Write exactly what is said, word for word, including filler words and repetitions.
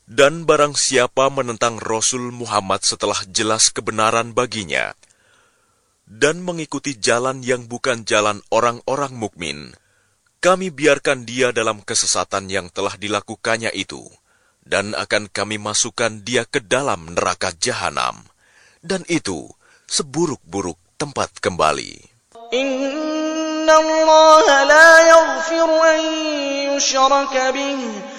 Dan barang siapa menentang Rasul Muhammad setelah jelas kebenaran baginya, dan mengikuti jalan yang bukan jalan orang-orang mukmin, kami biarkan dia dalam kesesatan yang telah dilakukannya itu, dan akan kami masukkan dia ke dalam neraka jahanam, dan itu seburuk-buruk tempat kembali. Inna Allah la yaghfiru an yushraka bih